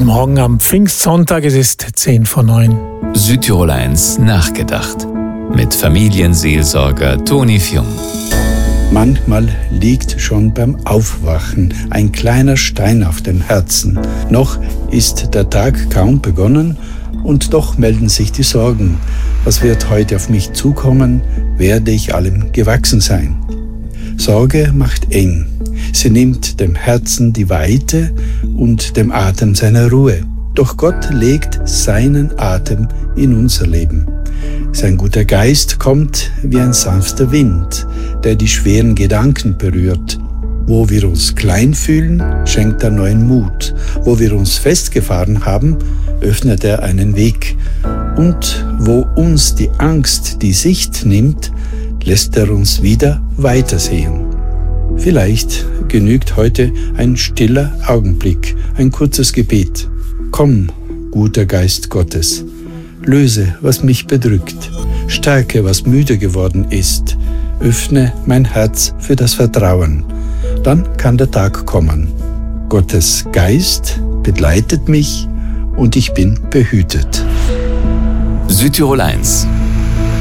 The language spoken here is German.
Guten Morgen am Pfingstsonntag, es ist 8:50. Südtirol 1 nachgedacht. Mit Familienseelsorger Toni Fjung. Manchmal liegt schon beim Aufwachen ein kleiner Stein auf dem Herzen. Noch ist der Tag kaum begonnen und doch melden sich die Sorgen. Was wird heute auf mich zukommen? Werde ich allem gewachsen sein? Sorge macht eng. Sie nimmt dem Herzen die Weite und dem Atem seine Ruhe. Doch Gott legt seinen Atem in unser Leben. Sein guter Geist kommt wie ein sanfter Wind, der die schweren Gedanken berührt. Wo wir uns klein fühlen, schenkt er neuen Mut. Wo wir uns festgefahren haben, öffnet er einen Weg. Und wo uns die Angst die Sicht nimmt, lässt er uns wieder weitersehen. Vielleicht genügt heute ein stiller Augenblick, ein kurzes Gebet. Komm, guter Geist Gottes, löse, was mich bedrückt, stärke, was müde geworden ist, öffne mein Herz für das Vertrauen. Dann kann der Tag kommen. Gottes Geist begleitet mich und ich bin behütet. Südtirol 1